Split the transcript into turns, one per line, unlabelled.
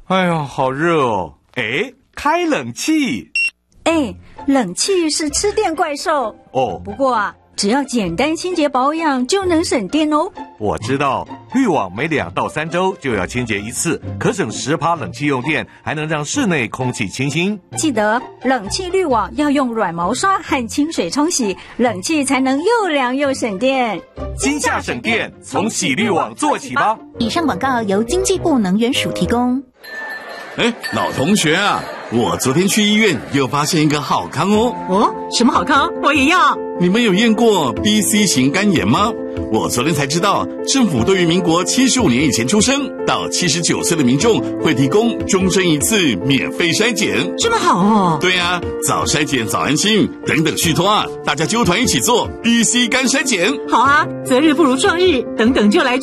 哎呀，好热哦！哎，开冷气。
哎，冷气是吃电怪兽
哦。
不过啊，只要简单清洁保养就能省电哦。
我知道，滤网每2到3周就要清洁一次，可省10%冷气用电，还能让室内空气清新。
记得冷气滤网要用软毛刷和清水冲洗，冷气才能又凉又省电。
今夏省电，从洗滤网做起吧。
以上广告由经济部能源署提供。
哎，老同学啊，我昨天去医院又发现一个好康哦。
哦，什么好康？我也要。
你们有验过 BC 型肝炎吗？我昨天才知道，政府对于民国75年以前出生到79岁的民众会提供终身一次免费筛检。
这么好哦。
对啊，早筛检早安心，等等续托啊，大家揪团一起做 BC 肝筛检。
好啊，择日不如撞日，等等就来